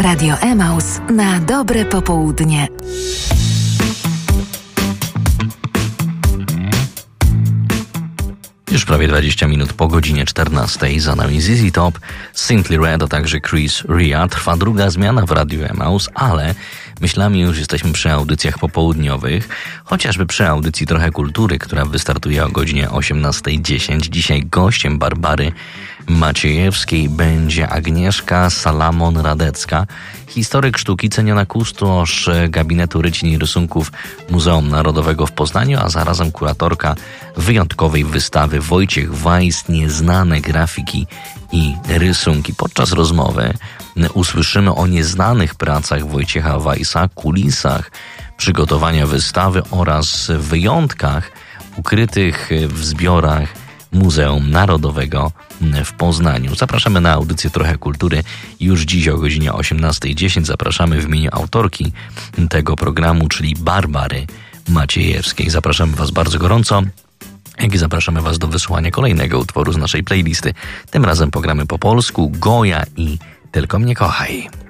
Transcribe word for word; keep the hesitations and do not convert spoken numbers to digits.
Radio Emaus na dobre popołudnie. Już prawie dwadzieścia minut po godzinie czternastej. Za nami Z Z Top, Simply Red, a także Chris Ria. Trwa druga zmiana w Radiu Emaus, ale myślami już jesteśmy przy audycjach popołudniowych. Chociażby przy audycji Trochę Kultury, która wystartuje o godzinie osiemnasta dziesięć. Dzisiaj gościem Barbary Maciejewskiej będzie Agnieszka Salamon-Radecka, historyk sztuki, ceniona kustosz Gabinetu Rycin i Rysunków Muzeum Narodowego w Poznaniu, a zarazem kuratorka wyjątkowej wystawy Wojciech Weiss, Nieznane grafiki i rysunki. Podczas rozmowy usłyszymy o nieznanych pracach Wojciecha Weissa, kulisach przygotowania wystawy oraz wyjątkach ukrytych w zbiorach Muzeum Narodowego w Poznaniu. Zapraszamy na audycję Trochę Kultury już dziś o godzinie osiemnasta dziesięć. Zapraszamy w imieniu autorki tego programu, czyli Barbary Maciejewskiej. Zapraszamy Was bardzo gorąco, jak i zapraszamy Was do wysłuchania kolejnego utworu z naszej playlisty. Tym razem pogramy po polsku Goja i Tylko mnie kochaj.